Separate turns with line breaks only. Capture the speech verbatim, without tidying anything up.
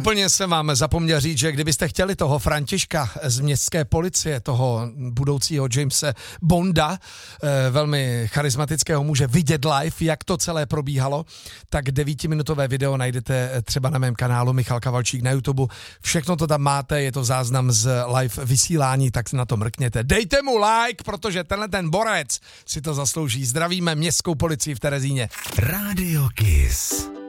úplně jsem vám zapomněl říct, že kdybyste chtěli toho Františka z městské policie, toho budoucího Jamese Bonda, velmi charismatického muže, vidět live, jak to celé probíhalo, tak devítiminutové video najdete třeba na mém kanálu Michal Kavalčík na YouTube. Všechno to tam máte, je to záznam z live vysílání, tak na to mrkněte. Dejte mu like, protože tenhle ten borec si to zaslouží. Zdravíme městskou policii v Terezíně.
Rádio Kiss.